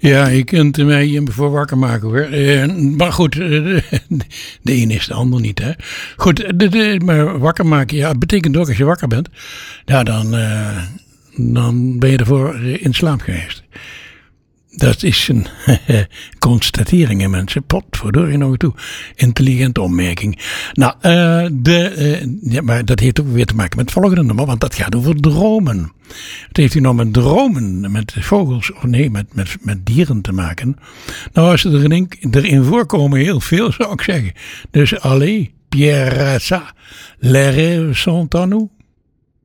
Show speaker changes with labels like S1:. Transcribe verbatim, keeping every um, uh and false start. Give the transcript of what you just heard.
S1: Ja, je kunt mij voor wakker maken hoor. Uh, maar goed, uh, de, de een is de ander niet. Hè? Goed, de, de, maar wakker maken, ja, betekent ook als je wakker bent. Ja, dan, uh, dan ben je ervoor in slaap geweest. Dat is een constatering, hè, mensen. Potverdorie nog toe. Intelligente opmerking. Nou, uh, de, uh, ja, maar dat heeft ook weer te maken met het volgende nummer, want dat gaat over dromen. Het heeft hier nou met dromen, met vogels, of nee, met, met, met dieren te maken. Nou, als ze erin, erin voorkomen, heel veel zou ik zeggen. Dus allez, Pierre ça, les rêves sont à nous.